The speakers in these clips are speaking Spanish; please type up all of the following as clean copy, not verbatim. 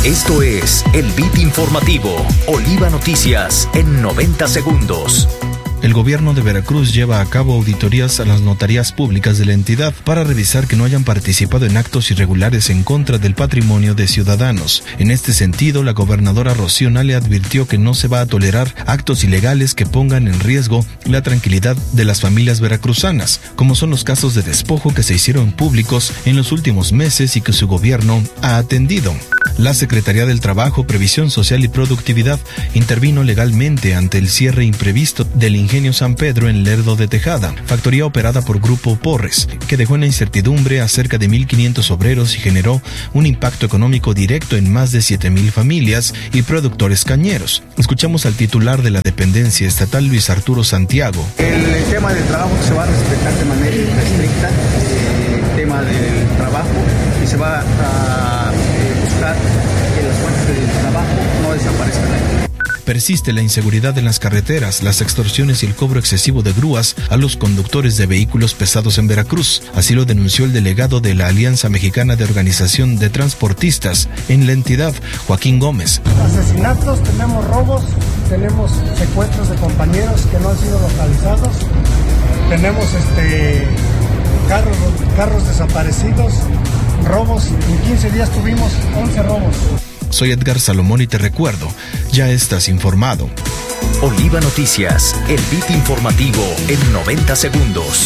Esto es el Bit Informativo, Oliva Noticias en 90 segundos. El gobierno de Veracruz lleva a cabo auditorías a las notarías públicas de la entidad para revisar que no hayan participado en actos irregulares en contra del patrimonio de ciudadanos. En este sentido, la gobernadora Rocío Nale advirtió que no se va a tolerar actos ilegales que pongan en riesgo la tranquilidad de las familias veracruzanas, como son los casos de despojo que se hicieron públicos en los últimos meses y que su gobierno ha atendido. La Secretaría del Trabajo, Previsión Social y Productividad intervino legalmente ante el cierre imprevisto del Ingenio San Pedro en Lerdo de Tejada, factoría operada por Grupo Porres, que dejó en incertidumbre a cerca de 1,500 obreros y generó un impacto económico directo en más de 7,000 familias y productores cañeros. Escuchamos al titular de la dependencia estatal, Luis Arturo Santiago. El tema del trabajo se va a respetar de manera irrestricta, el tema del trabajo, y se va a buscar que las fuentes del trabajo no desaparezcan ahí. Persiste la inseguridad en las carreteras, las extorsiones y el cobro excesivo de grúas a los conductores de vehículos pesados en Veracruz. Así lo denunció el delegado de la Alianza Mexicana de Organización de Transportistas en la entidad, Joaquín Gómez. Asesinatos, tenemos robos, tenemos secuestros de compañeros que no han sido localizados, tenemos carros desaparecidos, robos. En 15 días tuvimos 11 robos. Soy Edgar Salomón y te recuerdo, ya estás informado. Oliva Noticias, el Bit Informativo en 90 segundos.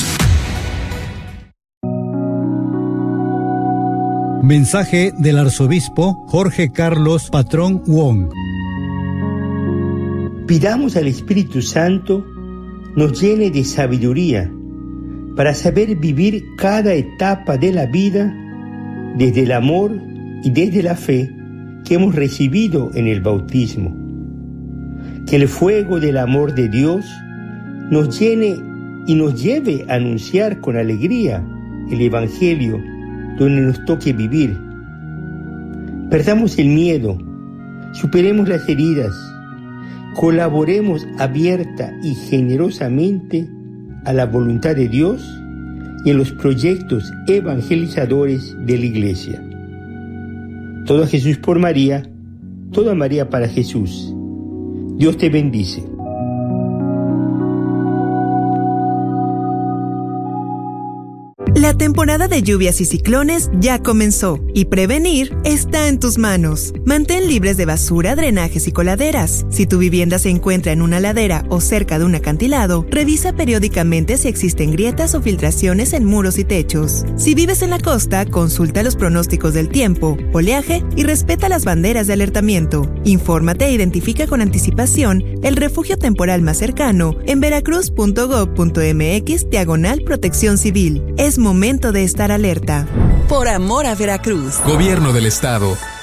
Mensaje del arzobispo Jorge Carlos Patrón Wong. Pidamos al Espíritu Santo nos llene de sabiduría para saber vivir cada etapa de la vida desde el amor y desde la fe que hemos recibido en el bautismo. Que el fuego del amor de Dios nos llene y nos lleve a anunciar con alegría el Evangelio donde nos toque vivir. Perdamos el miedo, superemos las heridas, colaboremos abierta y generosamente a la voluntad de Dios y en los proyectos evangelizadores de la Iglesia. Todo a Jesús por María, todo a María para Jesús. Dios te bendice. La temporada de lluvias y ciclones ya comenzó y prevenir está en tus manos. Mantén libres de basura, drenajes y coladeras. Si tu vivienda se encuentra en una ladera o cerca de un acantilado, revisa periódicamente si existen grietas o filtraciones en muros y techos. Si vives en la costa, consulta los pronósticos del tiempo, oleaje y respeta las banderas de alertamiento. Infórmate e identifica con anticipación el refugio temporal más cercano en veracruz.gov.mx/protección civil. Es momento de estar alerta. Por amor a Veracruz. Gobierno del Estado.